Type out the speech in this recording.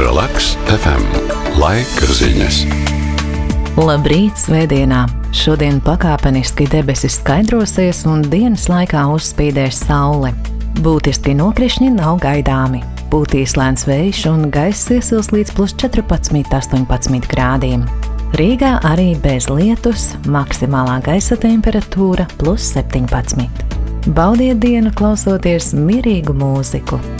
Relaks FM. Laika ziņas. Labrīt, svētdienā! Šodien pakāpeniski debesis skaidrosies un dienas laikā uzspīdēs saule. Būtiski nokrišņi nav gaidāmi. Pūtīs lēns vējš un gaiss iesils līdz +14–18 grādiem. Rīgā arī bez lietus, maksimālā gaisa temperatūra +17. Baudiet dienu klausoties mierīgu mūziku.